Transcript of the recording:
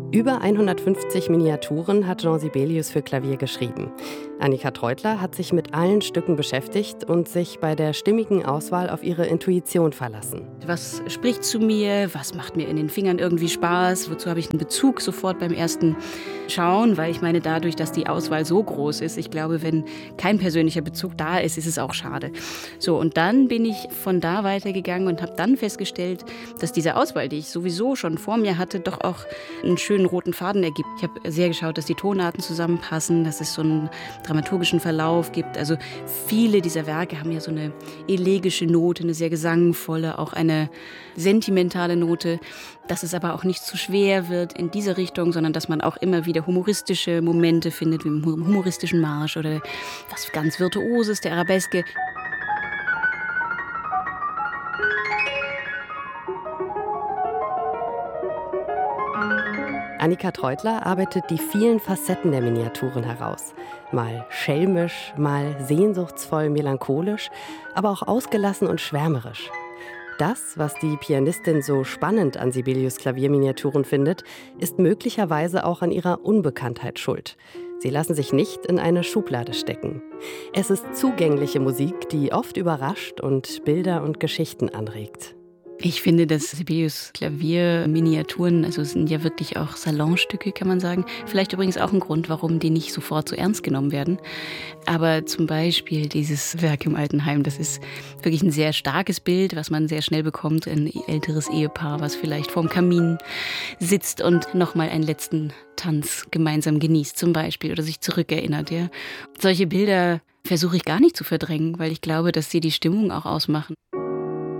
Über 150 Miniaturen hat Jean Sibelius für Klavier geschrieben. Annika Treutler hat sich mit allen Stücken beschäftigt und sich bei der stimmigen Auswahl auf ihre Intuition verlassen. Was spricht zu mir? Was macht mir in den Fingern irgendwie Spaß? Wozu habe ich einen Bezug sofort beim ersten Schauen? Weil ich meine, dadurch, dass die Auswahl so groß ist, ich glaube, wenn kein persönlicher Bezug da ist, ist es auch schade. So, und dann bin ich von da weitergegangen und habe dann festgestellt, dass diese Auswahl, die ich sowieso schon vor mir hatte, doch auch einen schönen roten Faden ergibt. Ich habe sehr geschaut, dass die Tonarten zusammenpassen, dass es so einen dramaturgischen Verlauf gibt. Also viele dieser Werke haben ja so eine elegische Note, eine sehr gesangvolle, auch eine sentimentale Note, dass es aber auch nicht zu schwer wird in diese Richtung, sondern dass man auch immer wieder humoristische Momente findet, wie im humoristischen Marsch oder was ganz Virtuoses, der Arabeske. Annika Treutler arbeitet die vielen Facetten der Miniaturen heraus. Mal schelmisch, mal sehnsuchtsvoll melancholisch, aber auch ausgelassen und schwärmerisch. Das, was die Pianistin so spannend an Sibelius' Klavierminiaturen findet, ist möglicherweise auch an ihrer Unbekanntheit schuld. Sie lassen sich nicht in eine Schublade stecken. Es ist zugängliche Musik, die oft überrascht und Bilder und Geschichten anregt. Ich finde, dass Sibelius Klavierminiaturen, also es sind ja wirklich auch Salonstücke, kann man sagen. Vielleicht übrigens auch ein Grund, warum die nicht sofort so ernst genommen werden. Aber zum Beispiel dieses Werk im Altenheim, das ist wirklich ein sehr starkes Bild, was man sehr schnell bekommt. Ein älteres Ehepaar, was vielleicht vorm Kamin sitzt und nochmal einen letzten Tanz gemeinsam genießt zum Beispiel oder sich zurückerinnert. Ja. Solche Bilder versuche ich gar nicht zu verdrängen, weil ich glaube, dass sie die Stimmung auch ausmachen.